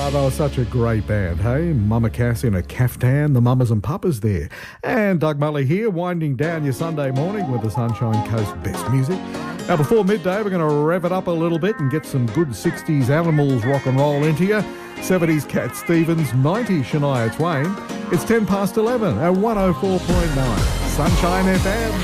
They were such a great band, hey? Mama Cass in a caftan, the mamas and papas there. And Doug Mulley here, winding down your Sunday morning with the Sunshine Coast best music. Now, before midday, we're going to rev it up a little bit and get some good 60s animals rock and roll into you. 70s Cat Stevens, 90s Shania Twain. It's 10 past 11 at 104.9 Sunshine FM.